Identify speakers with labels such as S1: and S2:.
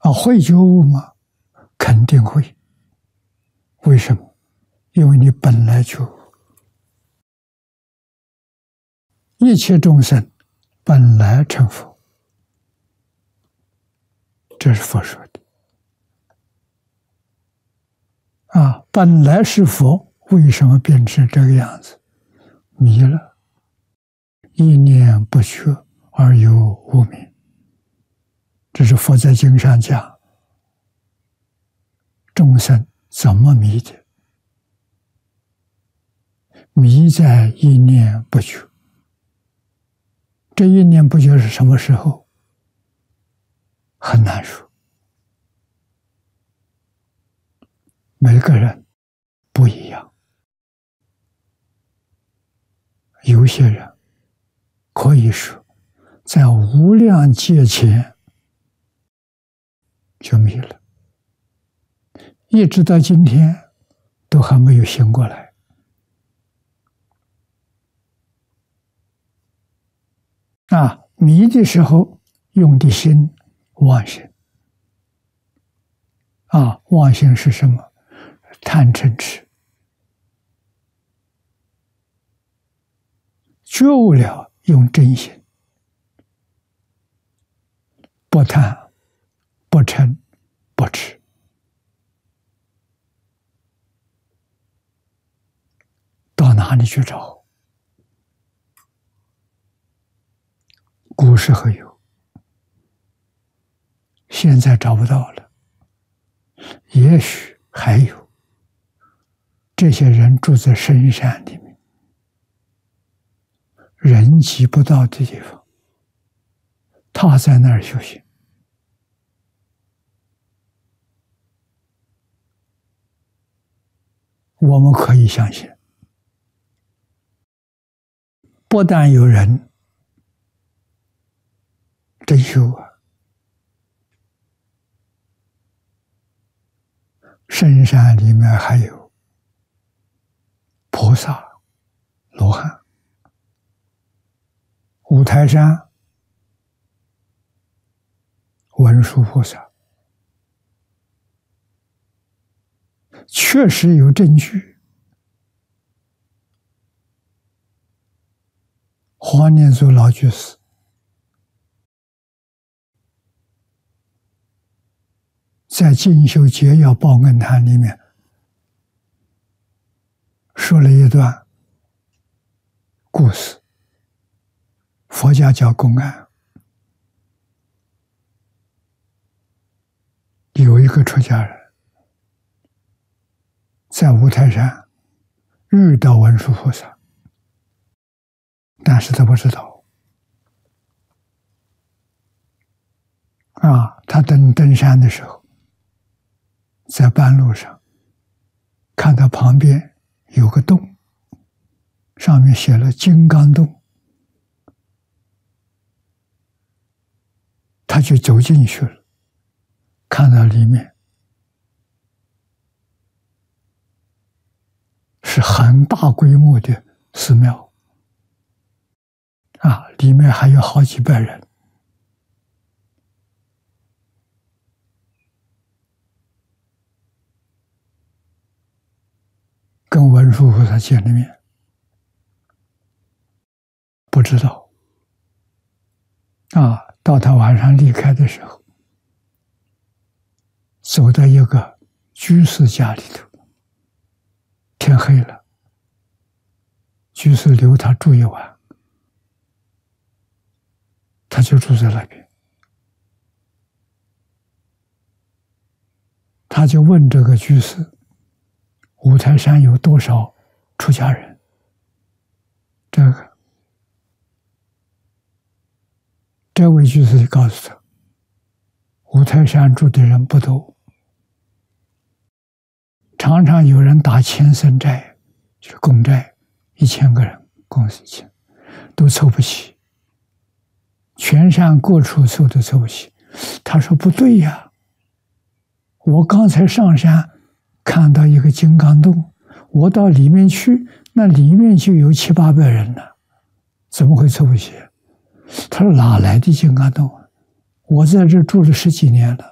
S1: 会觉悟吗？肯定会。为什么？因为你本来就一切众生本来成佛，这是佛说的。本来是佛，为什么变成这个样子？迷了，一念不觉而有无明。这是佛在经上讲，众生怎么迷的？迷在一念不觉。这一念不觉是什么时候？很难说。每个人不一样。有些人可以说，在无量劫前就迷了，一直到今天都还没有醒过来。迷的时候用的心妄心。妄心是什么？贪嗔痴。觉悟了用真心，不贪不嗔不痴。到哪里去找？古时候有，现在找不到了。也许还有，这些人住在深山里面，人迹不到的地方，他在那儿修行。我们可以相信，不但有人真修深山里面还有菩萨、罗汉。五台山文殊菩萨确实有证据。黄念祖老居士在《进修节要报恩谈》里面说了一段故事，佛家叫公案。有一个出家人在五台山遇到文殊菩萨，但是他不知道。他登山的时候，在半路上看到旁边有个洞，上面写了金刚洞，他就走进去了，看到里面是很大规模的寺庙，里面还有好几百人。跟文殊菩萨见了面，不知道。到他晚上离开的时候，走到一个居士家里头，天黑了，居士留他住一晚，他就住在那边。他就问这个居士，五台山有多少出家人？这位居士就告诉他，五台山住的人不多，常常有人打千僧斋，就是供斋，1000个人供1000，都凑不齐，全山各处凑都凑不齐。他说不对呀，我刚才上山看到一个金刚洞，我到里面去，那里面就有700-800人了，怎么会凑不齐？他说哪来的金刚洞？我在这住了10几年了，